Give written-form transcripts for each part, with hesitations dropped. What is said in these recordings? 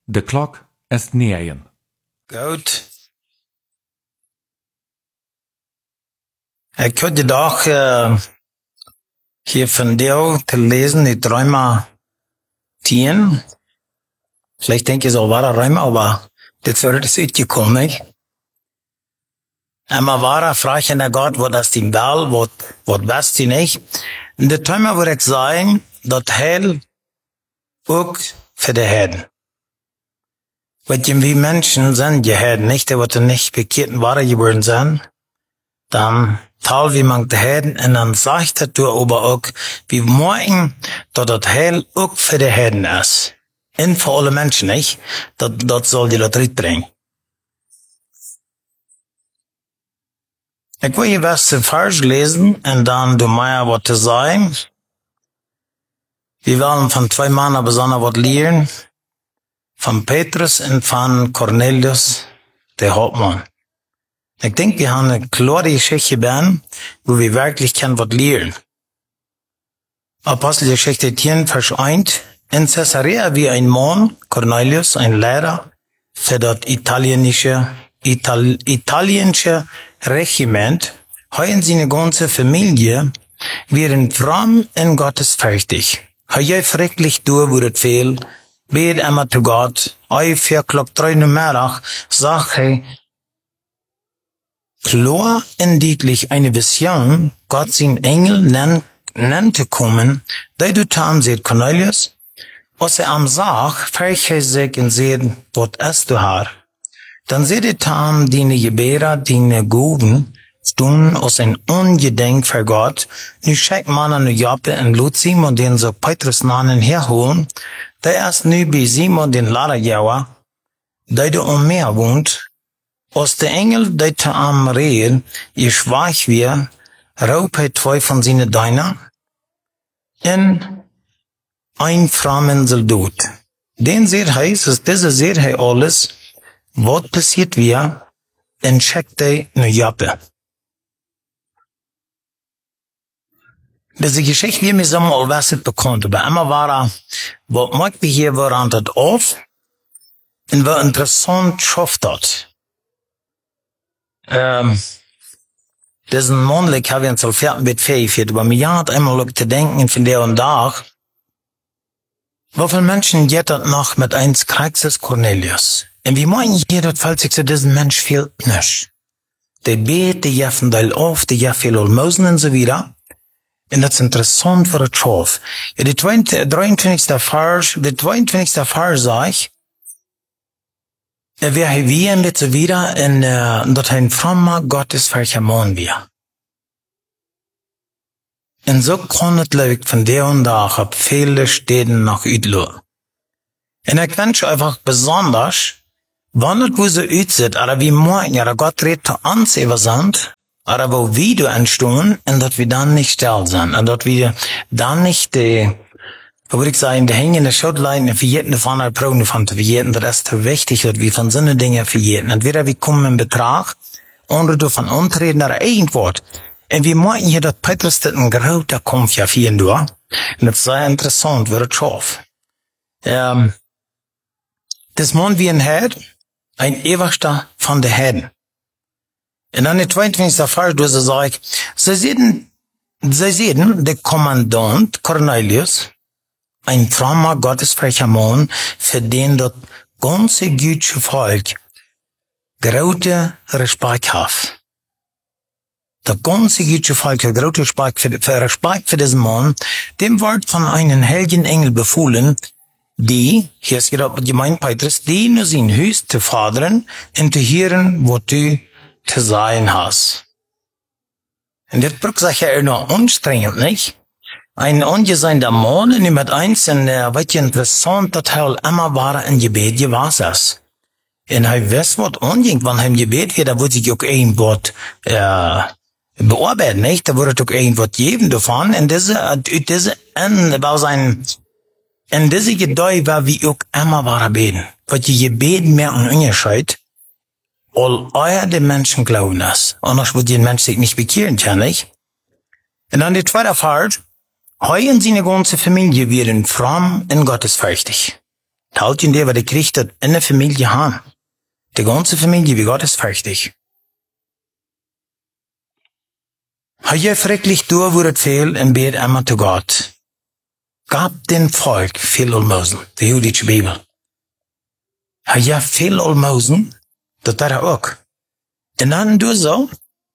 De klok ist 9. Goed. Ik had gedacht hier von dir zu lesen, die Träume 10. Vielleicht denke ich so, war der Räume, aber das wird es uitgekommen, nicht? Einmal war er, frage ich an Gott, wo das die Wahl, wo was die nicht? In der Träume würde ich sagen, dass Heil auch für die Herden. Weil wie Menschen sind die Herden, nicht? Die werden nicht bekehrten Ware geworden sein. Dann tal wie man die Herden, und dann sagt er aber auch, wie morgen, dass das Heil auch für die Herden ist. Und für alle Menschen, nicht? Das soll die das bringen. Ich will hier was zu Vers lesen, und dann du mir was zu sagen. Wir wollen von 2 Männern besonders was lernen. Von Petrus und von Cornelius, der Hauptmann. Ich denke, wir haben eine klare Geschichte bekommen, wo wir wirklich was lernen. Apostelgeschichte 10, Vers 1. In Caesarea wie ein Mann, Cornelius, ein Lehrer, für das italienische Regiment, und seine ganze Familie, wären fromm in Gottes fürchtig. Hij schrecklich durch wurde viel, bet immer zu Gott, 4:03 Nachmittag, sagt er, klar und deutlich eine Vision, Gott sein Engel nannte kommen, der du tam seht Cornelius, als am sagt, fürchte sich und seht, was ist du har. Dann seht ihr tam deine Gebärer, deine Guden, stund aus ein Ungedenk für Gott, nu schickt man an Joppe und lud Simon den so Petrus nahen herholen, der ist nu bei Simon den Laderjauer, der du Meer wohnt, aus der Engel, der te am Rehen, ihr schweig wir, raubt 2 von seine Deiner, in ein Framen Soldat. Den seht heißt, es diese seht alles, was passiert wir, und schickt nu Joppe. Diese Geschichte, wie mir so mal was bekannt, aber immer war was mag wir hier waren das auf, und war interessant schafft das. Diesen Monatlich habe ich uns auf mit fähig, aber mir hat einmal zu denken von der und da, wofür Menschen geht das noch mit eins Kreuzes Cornelius? Und wie meinen hier, das fällt sich zu diesem Mensch viel nicht. Die bet, die jeffen Teil auf, die jeffen viel Almosen und so wieder. Und das ist interessant für das Schaf. Ja, der 23. Vers sagt, wir haben jetzt so wieder in, dass ein frommer Gottes verchammon wir. Und so kann es leuk von der und da ab viele Städten nach Üdlo. Und ich wünsche einfach besonders, wann es wo so ützit, oder wie morgen, oder Gott redet zu uns über sind, oder wo wir du entstehen, und dass wir dann nicht still sind, und dass wir dann nicht würde ich sagen, die hängende Schuldleine verjeten von der Braunen von zu verjeten, das ist zu wichtig, dass wir von so eine Dinge verjeten. Entweder wir kommen in Betrag, oder du von Untreten oder irgendwas. Und wir meinen hier, dass Petrus das ein großer Kampf ja für ihn durch. Und das ist sehr interessant, wird es schaff. Das Mann wie ein Herd, ein Ewerster von der Herden. Und dann der 22. Vers, du sagst, sie sehen, der Kommandant Cornelius, ein frommer gottesfrecher Mann, für den das ganze jüdische Volk große Respekt hat. Das ganze jüdische Volk hat große Respekt für diesen Mann, dem wird von einem heiligen Engel befohlen, die, hier ist gerade gemeint Petrus, die nur sein Haus zu fordern und zu hören, was du zu sagen hast. Und das braucht sich ja noch anstrengend, nicht? Ein ungeseinter Mann, und mit eins, und was interessant, dass er immer war in Gebet gewesen ist. Und er weiß, was anging, wenn er im Gebet wird, da würde sich auch irgendwas, bearbeiten, nicht? Da würde auch irgendwas geben davon, und in diese Gedei war wie auch immer war beten. Was die Gebet mehr und unterscheid, all euer die Menschen glauben das. Anders würde den Mensch sich nicht bekehren, ja nicht? Und dann die zweite Fahrt, heu und seine ganze Familie werden fromm und gottesfürchtig. Halt in dir, wat ik kreeg dat in de familie aan. De ganze familie, wie Gott ist fertig. Har je schrecklich doorwoordet veel en bed immer zu Gott. Gab den Volk veel almosen, de judische Bibel. Har je veel almosen, dat daar ook. En dan doe zo.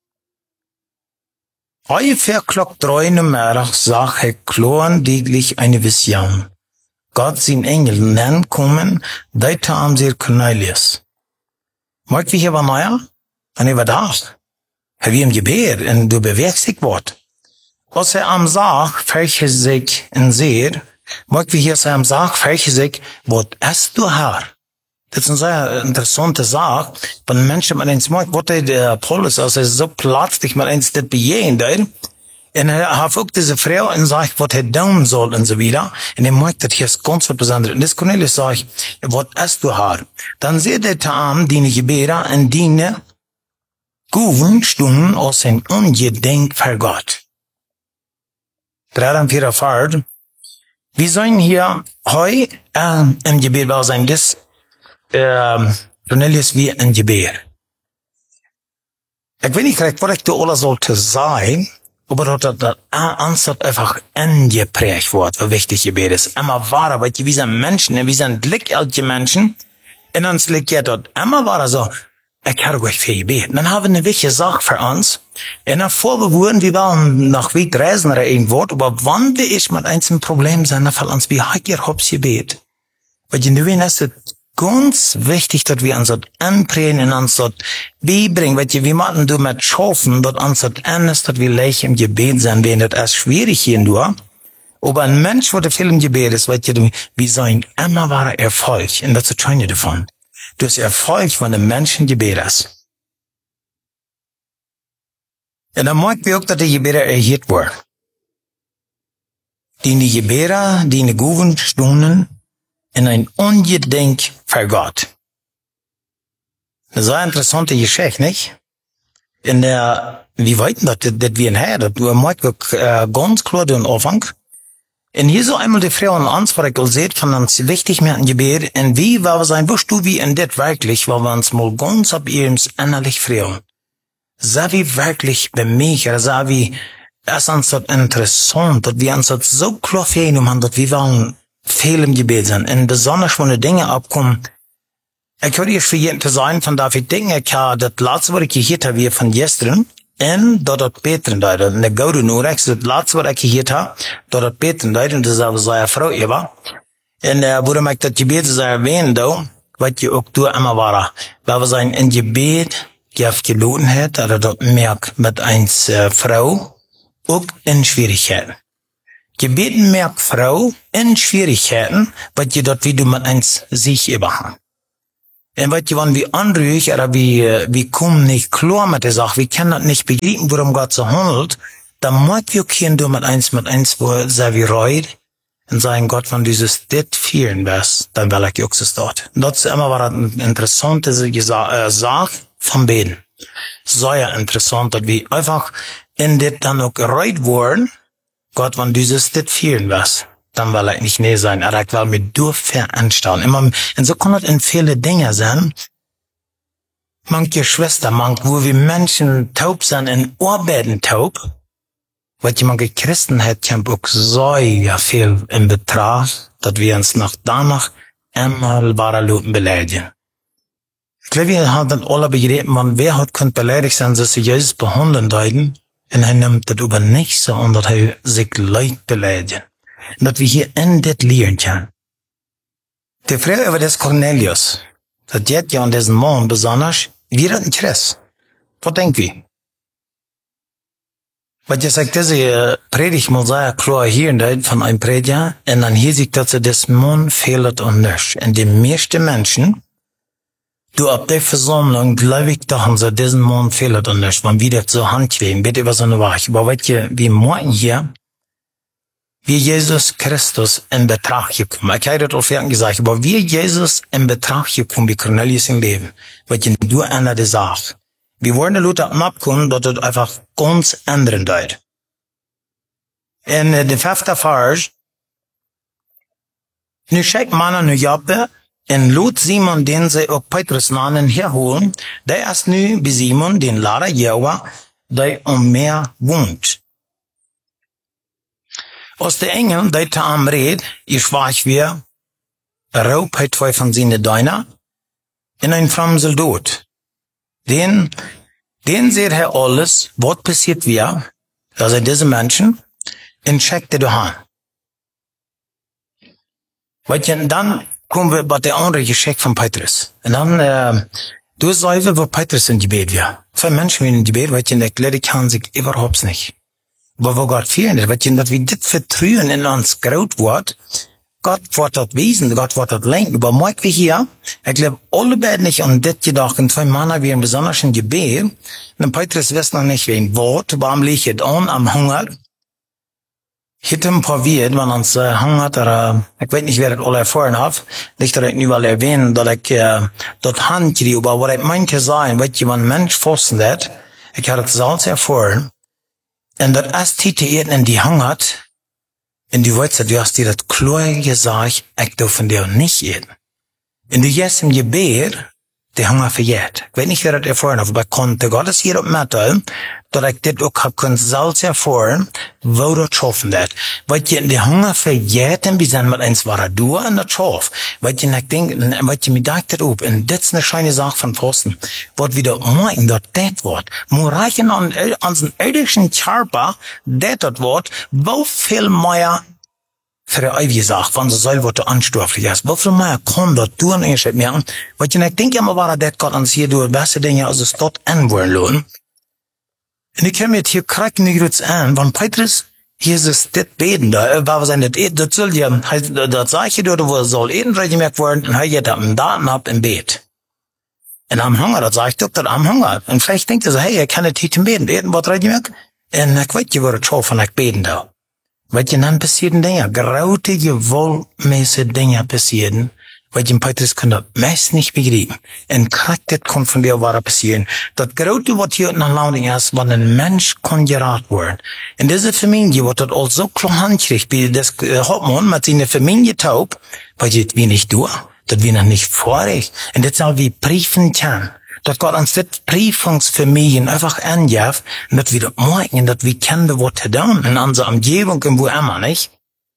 Ungefähr klok 3 in de middag zag hij klaardiglich eine Vision. Gott zijn Engel nennen kommen, die taam zeer Cornelius. Mag wie hier was neuer? En hij was daar. Hij wie hem gebed en du beweegt zich wat. Als hij hem zag, verge zich en zeer, mag wie hier hem zag, verge zich, wat is du haar? Dat is een zeer interessante zaak, want mensen met eens maakt, wat hij de Paulus, als hij zo plötzlich met eens dit bejeen deed, en hij heeft ook deze vrouw en zegt wat hij doen zal en zo wieder, en hij maakt dat hier ganz wat bijzonder. En dus Cornelius zegt, wat is du haar? Dan zegt hij te hem, die gebeden en die goven stunden als zijn ongedenk voor God. 43. Wir zijn hier heu im Gebet wel zijn, dus Cornelius wie een gebed. Ik weet niet correct wat ik de alle sollte zijn, aber dat ansat einfach ingeprägt wordt, wat wichtig gebed is. Immer wahrer, weil wir sind Menschen, wir sind glückliche Menschen, en ons liegt ja dort immer wahrer so, ich habe euch viel gebeten. Dann haben wir eine wichtige Sache für uns. Und davor wir wurden, wir waren nach weit reisen oder irgendwo, aber wann wir ich mit einem Problem sein, dann fällt uns, wie hat ihr Hops gebet? Weil du weißt, es ist ganz wichtig, dass wir uns dort anprägen und uns dort beibringen, weil wir machen du mit schaffen, dort uns dort an ist, dass wir leicht im Gebet sein werden, das ist schwierig hier nur. Aber ein Mensch, der viel im Gebet ist, weil wir sein immer wahrer Erfolg, und das ist das Schöne davon. Das Erfolg von dem Menschen Gebet ist. Und dann mag wir auch, dass die Gebete erhört werden. Die Gebete, die guten Stunden in ein Ungedenk für Gott. Das ist eine interessante Geschichte, nicht? Wir weiten, dass wir ein Herr, du mag ganz klar den Anfang. En hier so einmal die Frau an uns, was ich al seht, von uns wichtig mit dem Gebet, und wie war wir sein, wusst du, wie in det wirklich, weil wir uns mal ganz ab ihrem innerlich fragen. Sah wie wirklich bei mich, oder sah wie, es uns das interessant, dass wir uns das so klar vernehmen haben, dass wir wollen viel im Gebet sein, und besonders, wenn die Dinge abkommen, ich würde jetzt für jeden zu sein, von da ich denke, das letzte, was ich gehört habe, von gestern, en dat Peter deed, en de gouden noorrechts, het laatste wat ik gehoord heb, dat Peter deed, en dat was zijn vrouw Eva. En waarom ik dat gebed zou erwähnen, wat je ook doet immer waren. Weil we zijn in gebed, die heeft geloten het, dat merkt met eens vrouw, ook in schwierigheden. Gebet merkt vrouw in schwierigheden, wat je dat wie du met eens zich überhaupt. Und wat je, wenn wir anrühren, oder wir kommen nicht klar mit der Sache, wir können das nicht begreifen, worum Gott so handelt, dann mag wir kein du mit eins, wo sehr wie reut, und sagen, Gott, wenn dieses dit vielen wärst, dann will ich auch es dort. Und das ist immer war eine interessante Sache vom Beten. Sehr interessant, dass wir einfach in dit dann auch gereut wurden, Gott, wenn dieses dit vielen wärst, dann will ich nicht nee sein, aber ich will mir dürfen anstauen. Und so kann das in viele Dinge sein. Manche Schwester, wo wir Menschen taub sind, in Arbeiten taub, weil die manche Christen hat, haben auch so viel in Betracht, dass wir uns danach einmal wahre Luten beleidigen. Ich glaube, wir haben dann alle begriffen, man wer hat könnt beleidigt sein, dass sie Jesus behandeln deuten, und er nimmt das aber nicht so an, dass er sich leicht beleidigen. Und dass wir hier in das lernen können. Die Frage über das Cornelius, das jetzt ja an diesem Mann besonders, wie das nicht ist. Was denken wir? Weil ich sage, diese Predigt muss sehr klar hier von einem Prediger, und dann hier sieht, dass das Mann fehlt und nicht. Und die meisten Menschen, du ab der Versammlung, glaube ich, da haben sie diesen Mann fehlt und nicht, wenn wir das so handkriegen, bitte über so eine Wahrheit. Aber weißt du, wir morgen hier, wie Jesus Christus in Betracht gekommen. Ich habe das auf jeden gesagt, aber wie Jesus in Betracht gekommen, wie Cornelius im Leben, was ich nur einer der sagt. Wir wollen Leute abkommen, dass das einfach ganz anderen deut. In der 5. Vers, Nu schickt man nu Joppe en lot Simon den sie ook Petrus namen herholen, der ist nu bij Simon den Lara Jehovah, der meer woont. Als de engel, die te am red, ich schwach weer, raubt hij twee van zijn Deiner in een Framsel dood. Den seht hij alles, wat passiert weer, also diese Menschen, en checkte de aan. Weet je, dan komen we bij de andere geschenk van Petrus. En dan, du sagst, wo Petrus in Gebet war. Zwei Menschen in Gebet, weet je, der Glaube kann sich überhaupt nicht. Aber wo Gott fehlt, weet je, dat we dit vertrouwen in ons groot wordt, Gott wordt dat wezen, Gott wordt dat lenken. Aber mag wir hier, ich glaube, alle beiden nicht an dit gedacht, und zwei Männer wären besonders in Gebet, und Petrus wist noch nicht, wen Wort, warum liegt het an, am Hunger. Hätte ein paar Wied, wenn uns hangert, ich weiß nicht, wer das alle erfahren hat, nicht, dass ich nicht mal erwähnen, dass ich dort Hand kriege, aber was ich meinte sein, weil jemand Mensch fassen hat, ich hatte das alles erfahren, und das erst Titel in die hangert, und du weißt, du hast dir das klar gesagt, ich darf von dir nicht eten. Und du jetzt im Gebet, die Hunger verjährt. Ich weiß nicht, wer das erfahren hat, aber ich konnte Gottes hier auch mitteilen, dass ich das auch habe selbst erfahren, wo das schaffen wird. Weil je die Hunger verjährt, wir sind mit eins war du und das schaff. Weil je ich denke, weil je mir dachte das auch, und das ist eine scheine Sache von Posten, wird wieder morgen das wird. Mo reichen an unseren irdischen Körper, das wird, wo viel mehr für die ewige Sache, wenn sie soll, was du anstofflich hast. Wie viel mehr kann das tun, ich merken? Weil ich denke immer, war das Gott uns hier durch beste Dinge, als es dort anwollen lohnen. Und ich kann mir hier kriegen, nicht kurz an, wenn Petrus, hier ist es das Beten da, war was ein das soll ja, das sage ich dir, wo es soll eben gemerkt werden, und er hat am Daten ab im Bett. Und am Hunger, das sage ich doch, das am Hunger. Und vielleicht denkt er so, hey, ich kann nicht hier beten, was gemerkt? Und ich weiß nicht, wo das schaffen, ich beten da. Wat je dan passieren Dinge, grote gewaltmäßige Dinge passieren, wat je Petrus kann das meist nicht begreifen. Und kriegt das kann von dir war passieren. Das grote was hier nach Lauding ist, wenn ein Mensch kann geraten werden. In dieser Familie wird das all so klar handkriegt, wie das Hauptmann mit seiner Familie taub, weil das wir nicht durch, das wir noch nicht vorig. Und das soll wie briefen kann. Dat Gott uns das Briefungsfamilien einfach anjaft, und dat wir das morgen, dat wir kennen, was getan, in unserer Umgebung, und wo immer, nicht?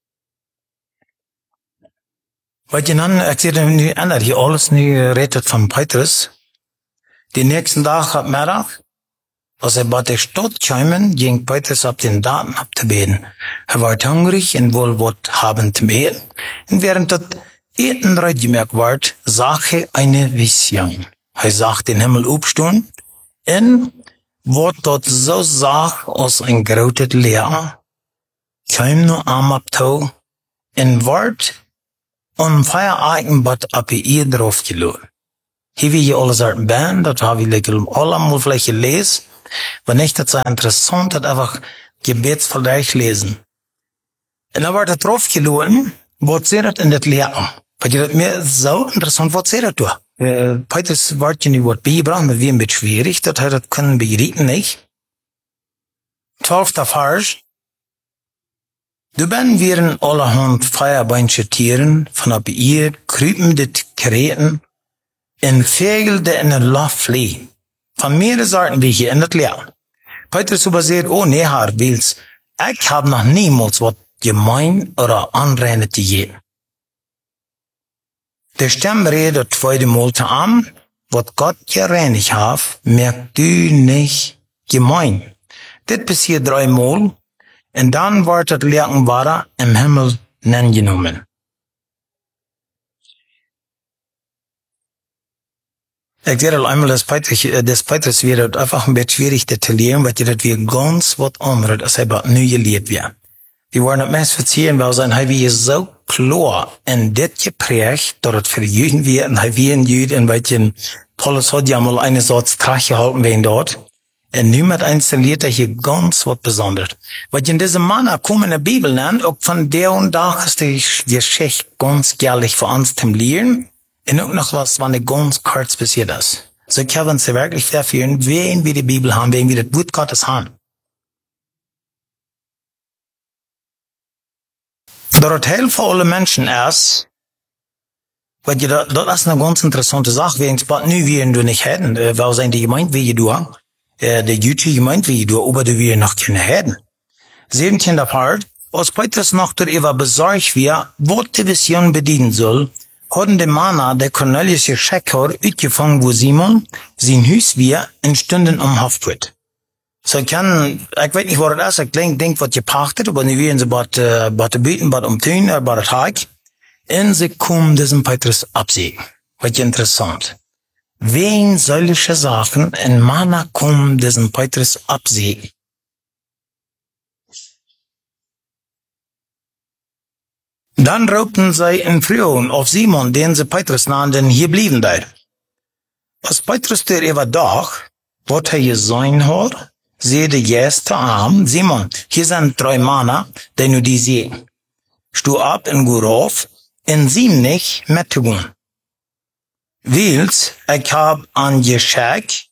Weil je dann, ich sehe dann nicht anders, hier alles nicht redet von Petrus. Den nächsten Tag ab Mittag, als bei der Stadt kamen, ging Petrus ab den Daten abzubeten. War hungrig und wohl was haben zum Eten. Und während das Eten gemerkt wird, sah er eine Vision. Hij zag den Himmel opstaan en wat dat zo zag als een grote leer, kwam nu aan op toe en werd een feiereikenbad op je eraf gelopen. Hier wie je alles uit ben, dat hebben we allemaal vielleicht gelezen, maar niet dat zo interessant, dat einfach gebetsvergleich lesen. En dan werd het eraf gelopen, wat zit het in het leer? Weil je dat mir so interessant, wat zit het door? Petrus wordt je nu wat bijgebracht, maar weer een beetje schwierig, dat hij dat kunnen begrijpen niet. 12. Vers. Du ben wären allerhand feierbeinsche Tieren, von ab ihr krüpende Kreten, en vegelde in een laf vlee. Van mehrere Sorten wie hier in het leer. Petrus überseht, oh nee, Herr, wils, ich hab noch niemals wat gemein oder anreine gegeben. Der Stamm redet zweite Mal an, wat Gott gereinigt hat, merkt du nicht gemein. Das passiert 3 Mal, und dann wird das Lehren wahrer im Himmel genommen. Ich sehe einmal, dass Petrus wird einfach ein bisschen schwierig detaillieren, weil das wir ganz was anderes, als er nu gelehrt wird. Wir wollen das meist verziehen, weil sein Heil ist so klar in das geprägt, dass es für die Juden wird, und Heil wie ein Jüd, in welchen Paulus hat ja mal eine Sorte Trach gehalten wegen dort. Und niemand installiert er hier ganz was Besonderes. Weil in diesem Mann kommen in der Bibel nennt, auch von der und da ist die Geschichte ganz jährlich für uns zum Lehren, und auch noch was, wann ganz kurz passiert ist. So können wir uns wirklich verführen, wen wir die Bibel haben, wen wir das Wort Gottes haben. Dat het heel voor alle mensen is, Weet je, dat is een ganz interessante Sache. Wegens wat nu weer du nicht hätten, wel zijn die gemeint wie je doet, de Jüdische gemeint wie je doet, aber du weer noch kunnen hätten. 17. Part, als Petrus noch darüber besorgt wir, wat die Vision bedienen soll, hadden de mannen de Cornelius geschickt uitgevangen wo Simon zijn huis weer en stunden Haft wordt. So ik weet niet wat het is, ik denk wat je pachtet, aber nu weer ze wat de buiten, wat omtuin, wat het haak. En ze komen diesen Petrus absiegen. Wat interessant. Wegen solche Sachen en mannen komen diesen Petrus absiegen. Dann raubten sie in Frühen auf Simon, den sie Petrus nannten, hier blieben da. Als Petrus der über Dag, wat hij gesehen hat, seh de erste Arm, Simon, hier sind 3 Männer, die nu die sehen. Stu ab en go rauf, en sie nicht met te gaan. Wils, ik heb aangeschickt,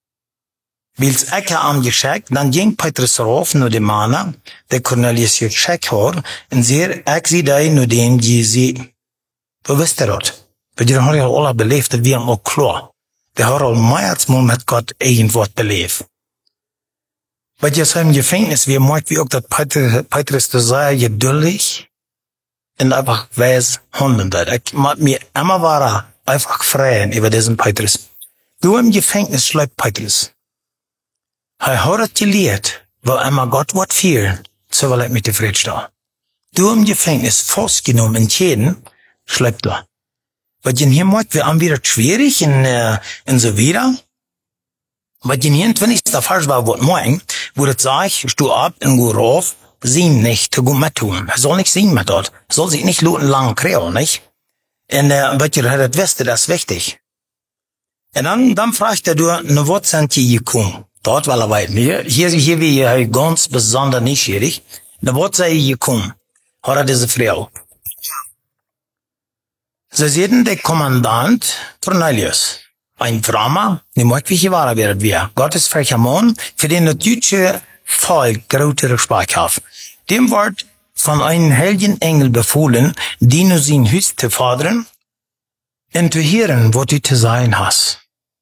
dan ging Petrus rauf naar de mannen, de Cornelius geschickt had, en zeer, ik zie die nu den je zie. Hoe wist je dat? Want je had al beleefd, dat we al klaar. We hadden al meermaals met God eigen wat beleefd. Wat je zei in gevangenis, wie maakt wie ook dat Petrus te zei, geduldig, en einfach wijs handen dat. Ik maak me immer ware, einfach freien über diesen Petrus. Du im Gefängnis schreibt Petrus. Hij had het geleerd, waar immer Gott wat vieren, so wil ik met de vrede staan. Du im Gefängnis vastgenomen in Tjeden, schreibt er. Wat je hier maakt, wir haben wieder schwierig en so wieder. Wat je hier in 20. Vers war, wat morgen, wo het sagt, stu ab en go rauf, zien nicht te go met doen. Hij zal nichts zien met dat. Hij zal sich nicht loten lang krijgen, nicht? En wat je het weste, das ist wichtig. En dan fragt er du, ne wat sind je gekommen? Dort war er weit. Hier wie je ganz besonders nieuwsgierig. Ne wat sei je gekommen? Hat er diese Frau. Ze zeiden de Kommandant Cornelius. Ein Frommer, die mag wie war er weer. Gottes frecher Mann, für den das deutsche Volk große Respekt hat. Dem wird von einem heiligen Engel befohlen, die nur sein Haus zu fordern und zu hören, was du zu sagen hast.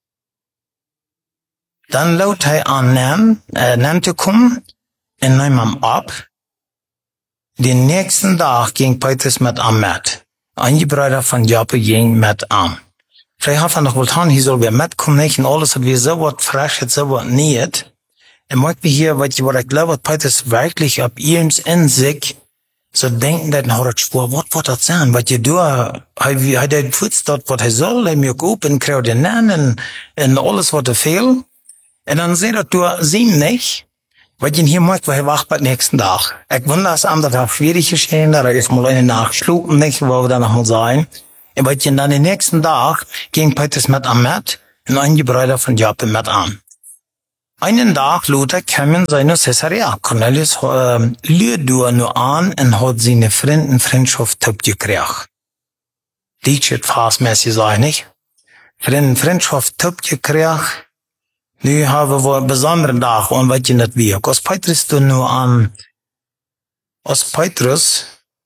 Dann laut hij aan nem te kommen und nahm ihm ab. Den nächsten Tag ging Petrus mit ihm mit. Einige Brüder von Joppe ging mit ihm. Vielleicht hat er noch wohl hier soll wir mitkommen, nicht? Und alles hat wir so was frisch, so was nicht. Und mag wir hier, was ich glaube, Petrus wirklich ab ihrem in sich so denken, dass er hat Spur, was wird das sein? Was ihr da, er hat Fuß dort, was er soll, er mir open, kriegt den Namen, und alles, was er fehlt. Und dann seht ihr, du siehst nicht, was ihr hier macht, weil er wacht beim nächsten Tag. Ich wundere es an, dass er schwierig geschehen, da ist mal eine nachschlupen, nicht, wo wir da noch mal sein. Und was ihr dann den nächsten Tag ging Petrus mit am Met und einige Brüder von Joppe mit an. Einen Tag Luther kamen seine Caesarea. Cornelius lüht nur an und hat seine Freundschaft gekriegt. Die steht fastmäßig sein, nicht? Freundschaft gekriegt. Nu haben wir einen besonderen Tag und was je nicht wie. Als Petrus du nur an, als Petrus,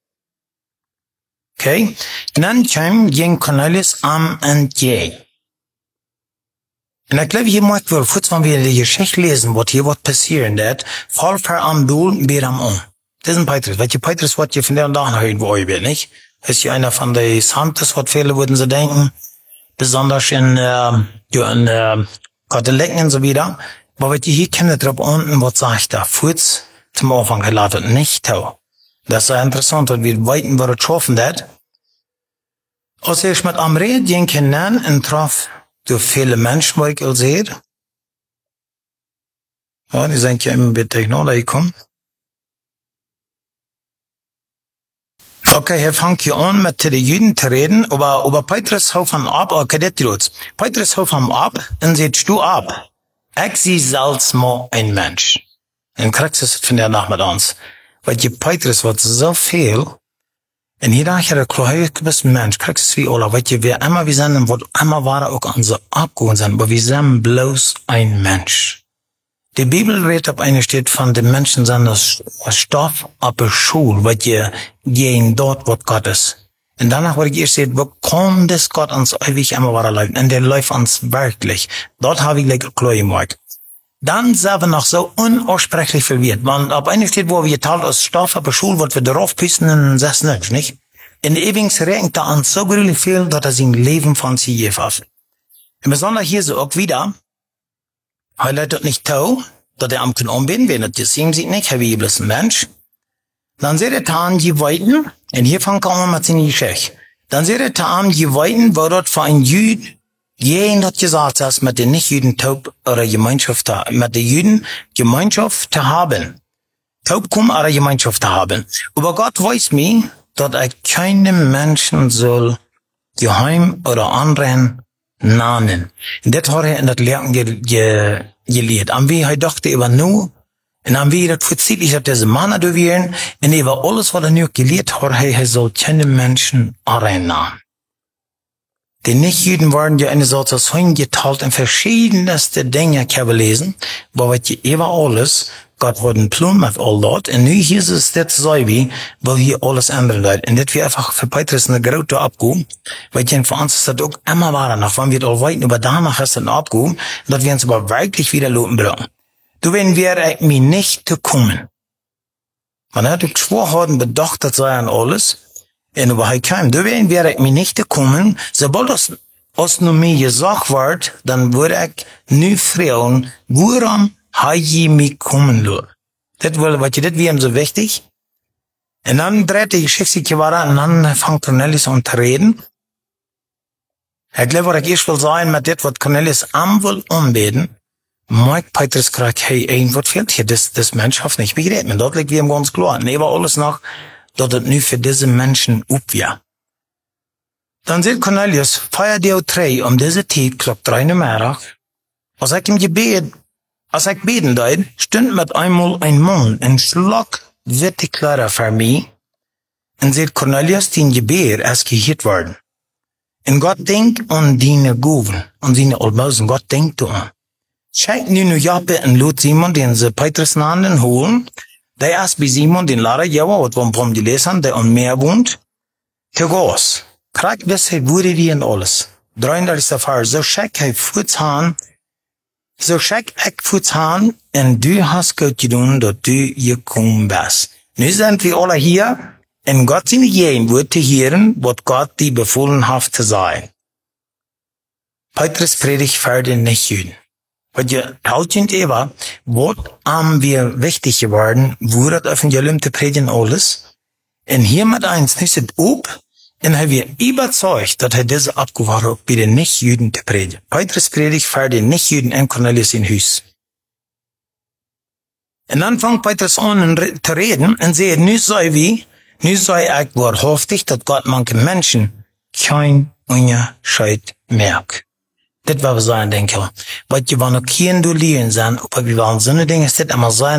okay, dann ging Cornelius am entgegen. Und ich glaube, hier mag wir, kurz wenn wir die Geschichte lesen, was hier passieren wird, fall für am Doel, bier am um. Das ist ein Petrus. Weil Petrus, was ihr von der Tag hören, wo ihr will, nicht? Das ist ja einer von den Santos, was viele würden sie denken. Besonders in Katholiken und so wieder. Aber was ihr hier kennt, drauf unten, was sagt da? Kurz zum Anfang geladen, nicht tau. Das ist ja interessant, und wir weiten, was es schaffen wird. Als ich mit am Red ging hinein und traf durch viele Menschen, wo ich auch sehe. Ja, die sind ja immer mit Technologie gekommen. Okay, hier fangt hier an, mit den Juden zu reden, aber Petrus hau von ab, okay, das tut's. Petrus hau von ab und sagt, du ab. Ich sie selbst mal ein Mensch. Und kriegst du es von der Nacht mit uns. Weil Petrus wird so viel, und hier dachte ich, du bist ein Mensch, kriegst es wie Ola, weil wir immer, wir sind, wird immer war auch an so abgehoben sein, aber wir sind bloß ein Mensch. Die Bibel redet auf eine steht von den Menschen sind das Stoff ab der Schule, weil ihr gehen dort, wo Gott ist. En danach word ik eerst gezegd, wo komt das Gott ons ewig immer ware Leben? En der läuft ons wirklich. Dort habe ich gleich Kloe gemacht. Dann sind wir noch so unaussprechlich verwirrt. Want op enig tijd wo wir geteilt als Stoff op de Schule, wat we darauf pissen en zes niks, nicht? In ewings regnet er uns so gruwelijk veel, dat zijn Leben von sich geeft af. En besonders hier so auch wieder, hij leidt het niet toe, dat am kan ombeden, wenn het gezien ziet niet, hij wie bloß ein Mensch. Dan zit het aan je weiten, en hiervan komen we met zijn Geschichte. Dan zit het aan je weiten, waar dat voor een Jüd, jeden dat gesagt hast, mit den Nicht-Jüden taub oder Gemeinschaft, mit den Jüden Gemeinschaft zu haben. Taub kommen oder Gemeinschaft zu haben. Aber Gott weiß mir, dass keine Menschen soll geheim oder anderen nahen. Und das hat in das Lernen gelehrt. Und wie er dachte über nur, und dann wie das verzieht, dass diese Männer da wären, und über alles, was nu gelehrt hat, er soll keine Menschen nahen. Die Nicht-Juden waren ja eine Sorte hingeteilt in verschiedenste Dinge, ich habe gelesen, wo wir über alles, Gott hat einen Plan mit all dort, und nu hier ist es das so wie, wo hier alles ändern wird. Und das wir einfach für Petrus eine große Abgabe, weil für uns ist das auch immer wahr, noch wenn wir all weiten, über danach ist das eine Abgabe, dass wir uns aber wirklich wieder loben bringen. Du, wenn wir mir nicht zu kommen. Man hat auch Schwurhorden bedacht, das sei an alles, en over hij kwam, dan werd ik me niet te komen. Sobald als nu meer gezegd wordt, dan word ik nu vragen, waarom hij je me komen laat? Dat wil, wat je dit weer zo wichtig. En dan draait de geschichte waar en dan vangt Cornelius aan te reden. Ik geloof wat ik eerst wil zeggen, met dit wat Cornelius aan wil aanbeden, Mike Petrus krijgt, hey, wat fehlt hier? Das Menschhaft nicht begreifen. Dat ligt weer ganz klar. Nee, aber alles noch, dat het nu voor deze mensen opweer. Dan zegt Cornelius, feier deel 3 om deze tijd, klok 3 in de middag. Als ik beden deed, stond met eenmaal een man en slok witte klaren voor mij. En zegt Cornelius, die gebed is gehoord worden. En God denkt aan die goven, aan zijn almozen, God denkt aan. Kijk nu Jappe en laat Simon, die ze Petrus namen holen. Die is bij Simon, den Lara Java, wat we hem gelezen hebben, die aan meer woont, te gaas. Krijg wisheid, woorden die en alles. 33 vers, zo schek hij voets aan, zo schek ik voets aan, en du hast goed gedaan, dat du gekomen bist. Nu zijn we alle hier, en God zijn geen woord te horen, wat God die bevolen heeft te zijn. Petrus predigt verder nicht Juden. Wat je houdt even, wat am wir wichtig geworden, wo dat Evangelium te predigen alles. En hier met eins is het op, en hij weer überzeugt, dat hij deze abgewacht ook bij de Nicht-Juden te predigen. Petrus predigt voor de Nicht-Juden en Cornelius in huis. En dan vangt Petrus aan te reden, en zegt, nu zei ik waarhaftig, dat God manche mensen geen onderscheid merkt. Dit wat we zijn, denk ik. Wat je van ook hier in de leren zijn, op wie we aan zo'n dingen zitten, en maar zijn,